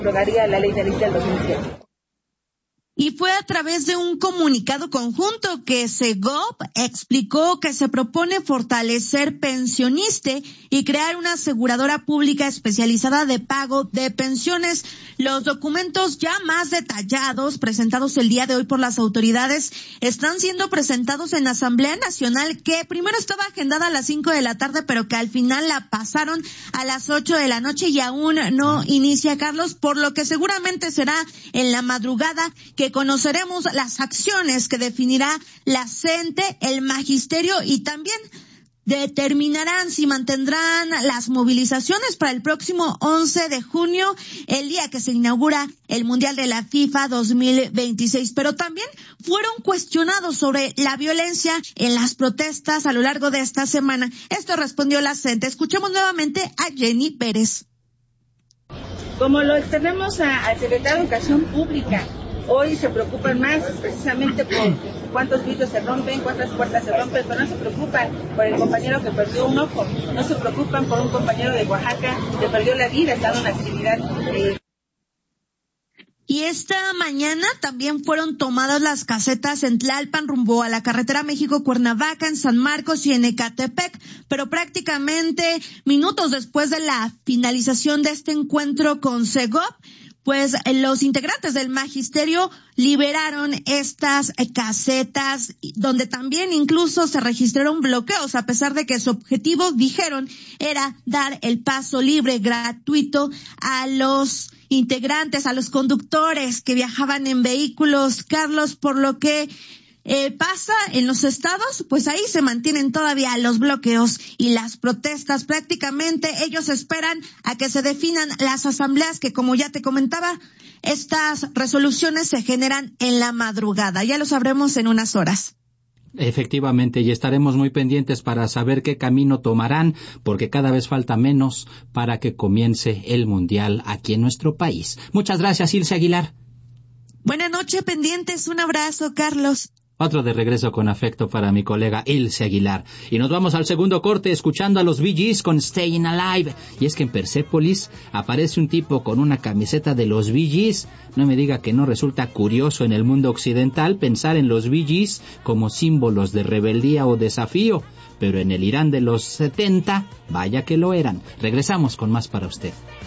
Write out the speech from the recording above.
Rogaría la ley del 2007. Y fue a través de un comunicado conjunto que Segov explicó que se propone fortalecer Pensioniste y crear una aseguradora pública especializada de pago de pensiones. Los documentos ya más detallados presentados el día de hoy por las autoridades están siendo presentados en la Asamblea Nacional, que primero estaba agendada a las 5 de la tarde, pero que al final la pasaron a las 8 de la noche y aún no inicia, Carlos, por lo que seguramente será en la madrugada que conoceremos las acciones que definirá la CENTE, el magisterio, y también determinarán si mantendrán las movilizaciones para el próximo 11 de junio, el día que se inaugura el Mundial de la FIFA 2026. Pero también fueron cuestionados sobre la violencia en las protestas a lo largo de esta semana. Esto respondió la CENTE. Escuchemos nuevamente a Jenny Pérez. Como lo extendemos al secretario de Educación Pública, hoy se preocupan más precisamente por cuántos vidrios se rompen, cuántas puertas se rompen, pero no se preocupan por el compañero que perdió un ojo, no se preocupan por un compañero de Oaxaca que perdió la vida estando en actividad. Y esta mañana también fueron tomadas las casetas en Tlalpan rumbo a la carretera México-Cuernavaca, en San Marcos y en Ecatepec, pero prácticamente minutos después de la finalización de este encuentro con Segov, pues los integrantes del magisterio liberaron estas casetas, donde también incluso se registraron bloqueos, a pesar de que su objetivo, dijeron, era dar el paso libre, gratuito a los integrantes, a los conductores que viajaban en vehículos, Carlos, por lo que pasa en los estados, pues ahí se mantienen todavía los bloqueos y las protestas. Prácticamente ellos esperan a que se definan las asambleas, que como ya te comentaba, estas resoluciones se generan en la madrugada. Ya lo sabremos en unas horas. Efectivamente, y estaremos muy pendientes para saber qué camino tomarán, porque cada vez falta menos para que comience el Mundial aquí en nuestro país. Muchas gracias, Ilse Aguilar. Buenas noches, pendientes. Un abrazo, Carlos. Otro de regreso con afecto para mi colega Ilse Aguilar. Y nos vamos al segundo corte escuchando a los Bee Gees con Staying Alive. Y es que en Persépolis aparece un tipo con una camiseta de los Bee Gees. No me diga que no resulta curioso en el mundo occidental pensar en los Bee Gees como símbolos de rebeldía o desafío. Pero en el Irán de los 70, vaya que lo eran. Regresamos con más para usted.